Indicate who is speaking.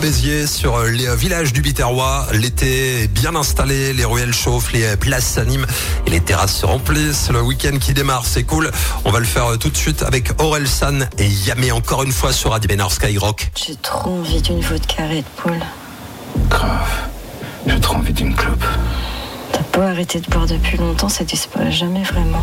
Speaker 1: Béziers, sur les villages du Biterrois. L'été est bien installé, les ruelles chauffent, les places s'animent et les terrasses se remplissent. Le week-end qui démarre, c'est cool. On va le faire tout de suite avec Aurel San et Yamé, encore une fois sur Radio Bénard Skyrock.
Speaker 2: J'ai trop envie d'une vodka Red Bull.
Speaker 3: Grave, j'ai trop envie d'une clope.
Speaker 2: T'as pas arrêté de boire depuis longtemps, ça disparaît jamais vraiment.